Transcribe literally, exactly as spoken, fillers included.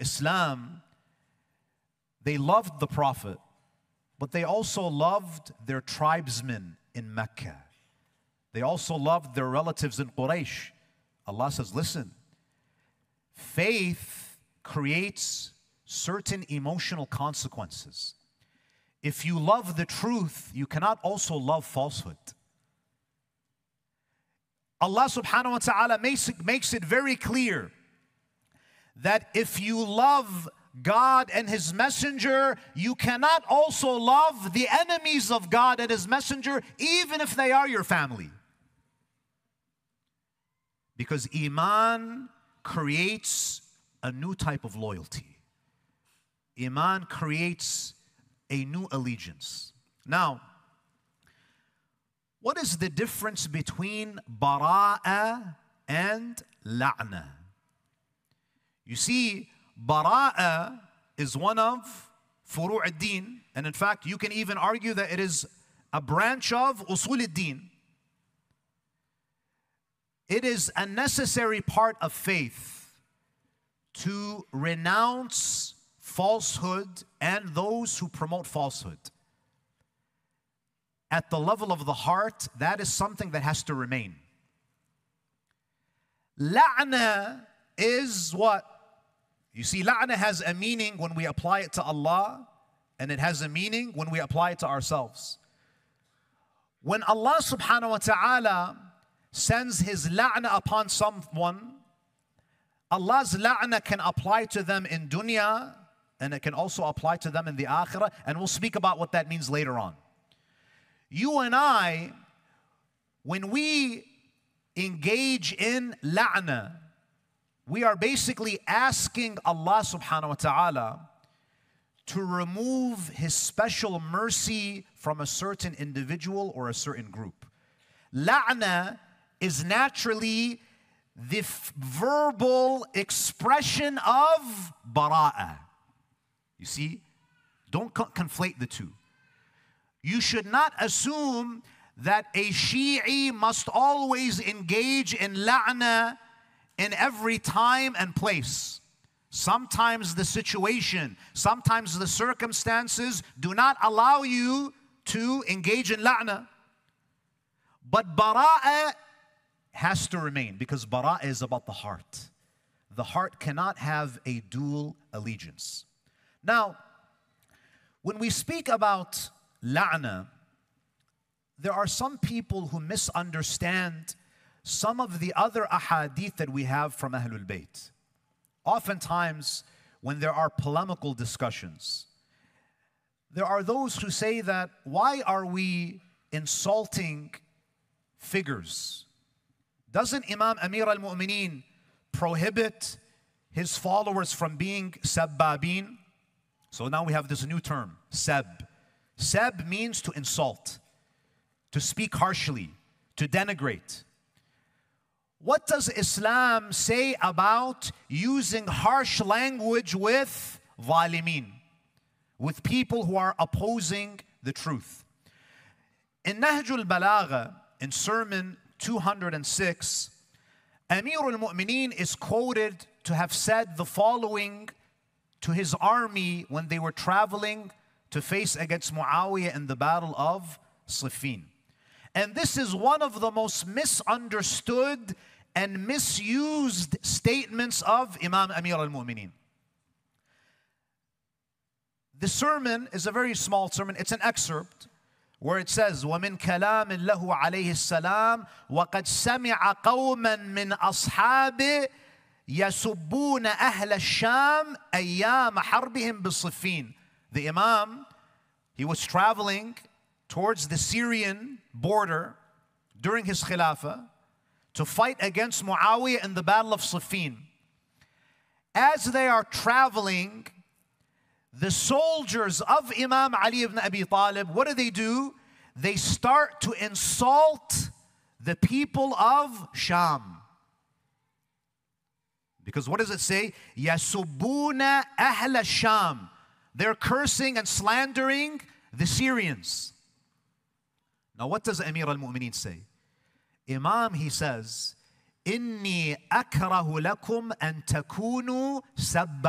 Islam, they loved the Prophet, but they also loved their tribesmen in Mecca. They also loved their relatives in Quraysh. Allah says, listen, faith creates certain emotional consequences. If you love the truth, you cannot also love falsehood. Allah subhanahu wa ta'ala makes it, makes it very clear that if you love God and His Messenger, you cannot also love the enemies of God and His Messenger, even if they are your family. Because Iman creates a new type of loyalty. Iman creates a new allegiance. Now, what is the difference between bara'a and la'na? You see, bara'a is one of furu' ad-din, and in fact, you can even argue that it is a branch of usul ad-din. It is a necessary part of faith to renounce falsehood and those who promote falsehood. At the level of the heart, that is something that has to remain. La'na is what? You see, la'na has a meaning when we apply it to Allah, and it has a meaning when we apply it to ourselves. When Allah subhanahu wa ta'ala sends His la'na upon someone, Allah's la'na can apply to them in dunya, and it can also apply to them in the akhirah, and we'll speak about what that means later on. You and I, when we engage in la'na, we are basically asking Allah subhanahu wa ta'ala to remove His special mercy from a certain individual or a certain group. La'na is naturally the verbal expression of bara'ah. You see, don't co- conflate the two. You should not assume that a Shi'i must always engage in la'na in every time and place. Sometimes the situation, sometimes the circumstances do not allow you to engage in la'na. But bara'ah has to remain, because bara'ah is about the heart. The heart cannot have a dual allegiance. Now, when we speak about la'na, there are some people who misunderstand some of the other ahadith that we have from Ahlul Bayt. Oftentimes, when there are polemical discussions, there are those who say that, why are we insulting figures? Doesn't Imam Amir al-Mu'mineen prohibit his followers from being sabbabin? So now we have this new term, sab. Sab means to insult, to speak harshly, to denigrate. What does Islam say about using harsh language with zalimin, with people who are opposing the truth? In Nahjul Balagha, in Sermon two hundred six, Amir al-Mu'mineen is quoted to have said the following to his army when they were traveling to face against Muawiyah in the battle of Siffin. And this is one of the most misunderstood and misused statements of Imam Amir al-Mu'mineen. The sermon is a very small sermon. It's an excerpt where it says, وَمِن كَلَامٍ لَهُ عَلَيْهِ السَّلَامِ وَقَدْ سَمِعَ قَوْمًا مِنْ أَصْحَابِ يَسُبُّونَ أَهْلَ الشَّامِ أَيَّامَ حَرْبِهِمْ بِصِفِّينَ. The Imam, he was traveling towards the Syrian border during his Khilafah to fight against Muawiyah in the Battle of Siffin. As they are traveling, the soldiers of Imam Ali ibn Abi Talib, what do they do? They start to insult the people of Sham. Because what does it say? يَسُبُّونَ أَهْلَ الشَّامِ. They're cursing and slandering the Syrians. Now what does Amir al-Mu'mineen say? Imam, he says, إِنِّي أَكْرَهُ لَكُمْ أَن تَكُونُوا سَبَّ